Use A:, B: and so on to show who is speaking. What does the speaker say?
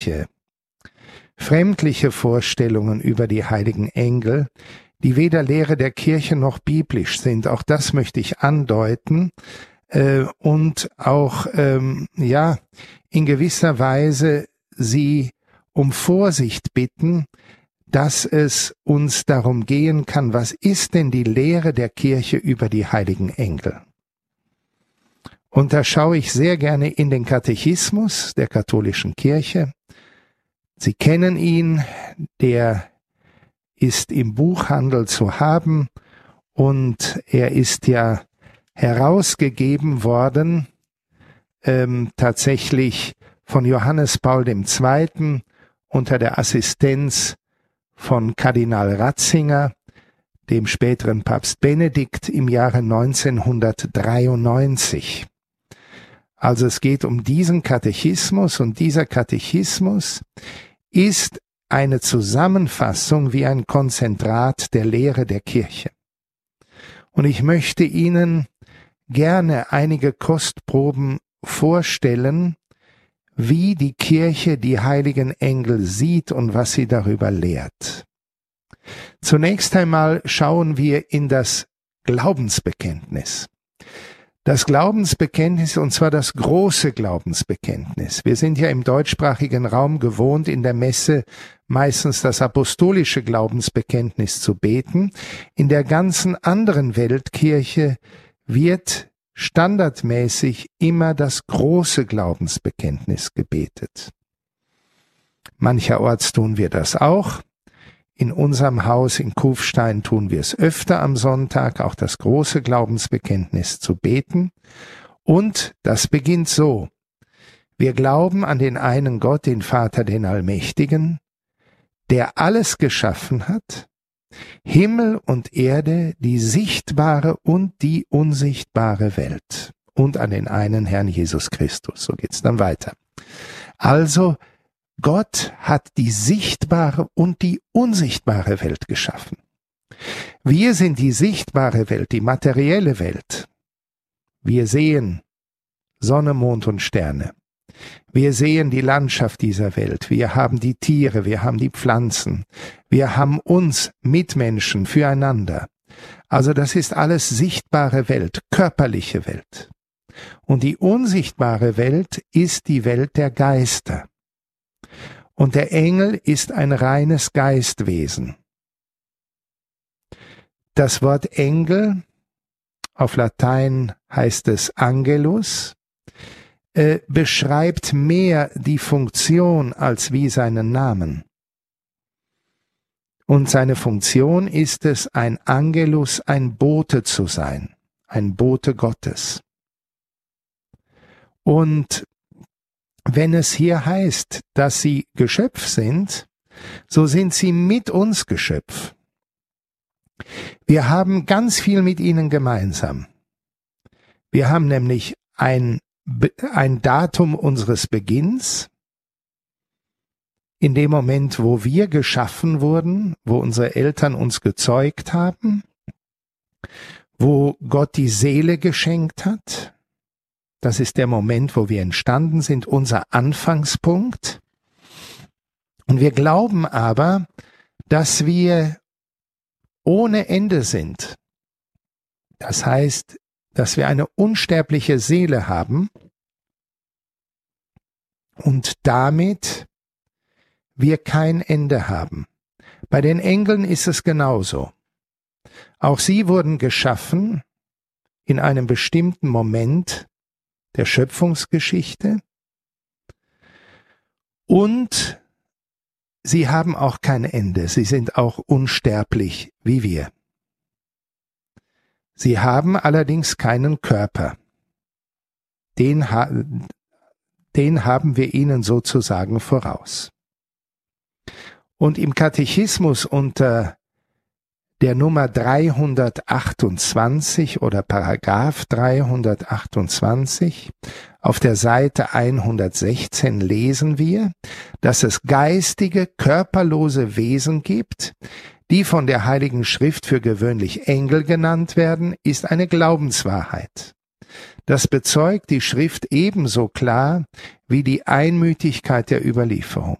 A: fremdliche Vorstellungen über die heiligen Engel, die weder Lehre der Kirche noch biblisch sind. Auch das möchte ich andeuten und auch in gewisser Weise Sie um Vorsicht bitten, dass es uns darum gehen kann, was ist denn die Lehre der Kirche über die heiligen Engel? Und da schaue ich sehr gerne in den Katechismus der katholischen Kirche. Sie kennen ihn, der ist im Buchhandel zu haben und er ist ja herausgegeben worden, tatsächlich von Johannes Paul II. Unter der Assistenz von Kardinal Ratzinger, dem späteren Papst Benedikt im Jahre 1993. Also es geht um diesen Katechismus und dieser Katechismus ist eine Zusammenfassung wie ein Konzentrat der Lehre der Kirche. Und ich möchte Ihnen gerne einige Kostproben vorstellen, wie die Kirche die heiligen Engel sieht und was sie darüber lehrt. Zunächst einmal schauen wir in das Glaubensbekenntnis. Das Glaubensbekenntnis, und zwar das große Glaubensbekenntnis. Wir sind ja im deutschsprachigen Raum gewohnt, in der Messe meistens das apostolische Glaubensbekenntnis zu beten. In der ganzen anderen Weltkirche wird standardmäßig immer das große Glaubensbekenntnis gebetet. Mancherorts tun wir das auch. In unserem Haus in Kufstein tun wir es öfter am Sonntag, auch das große Glaubensbekenntnis zu beten. Und das beginnt so: Wir glauben an den einen Gott, den Vater, den Allmächtigen, der alles geschaffen hat, Himmel und Erde, die sichtbare und die unsichtbare Welt, und an den einen Herrn Jesus Christus. So geht's dann weiter. Also, Gott hat die sichtbare und die unsichtbare Welt geschaffen. Wir sind die sichtbare Welt, die materielle Welt. Wir sehen Sonne, Mond und Sterne. Wir sehen die Landschaft dieser Welt. Wir haben die Tiere, wir haben die Pflanzen. Wir haben uns Mitmenschen füreinander. Also das ist alles sichtbare Welt, körperliche Welt. Und die unsichtbare Welt ist die Welt der Geister. Und der Engel ist ein reines Geistwesen. Das Wort Engel, auf Latein heißt es Angelus, beschreibt mehr die Funktion als wie seinen Namen. Und seine Funktion ist es, ein Angelus, ein Bote zu sein, ein Bote Gottes. Und wenn es hier heißt, dass sie Geschöpf sind, so sind sie mit uns Geschöpf. Wir haben ganz viel mit ihnen gemeinsam. Wir haben nämlich ein Datum unseres Beginns, in dem Moment, wo wir geschaffen wurden, wo unsere Eltern uns gezeugt haben, wo Gott die Seele geschenkt hat. Das ist der Moment, wo wir entstanden sind, unser Anfangspunkt. Und wir glauben aber, dass wir ohne Ende sind. Das heißt, dass wir eine unsterbliche Seele haben und damit wir kein Ende haben. Bei den Engeln ist es genauso. Auch sie wurden geschaffen in einem bestimmten Moment der Schöpfungsgeschichte und sie haben auch kein Ende. Sie sind auch unsterblich wie wir. Sie haben allerdings keinen Körper. Den haben wir ihnen sozusagen voraus. Und im Katechismus unter der Nummer 328 oder Paragraph 328 auf der Seite 116 lesen wir, dass es geistige, körperlose Wesen gibt, die von der Heiligen Schrift für gewöhnlich Engel genannt werden, ist eine Glaubenswahrheit. Das bezeugt die Schrift ebenso klar wie die Einmütigkeit der Überlieferung.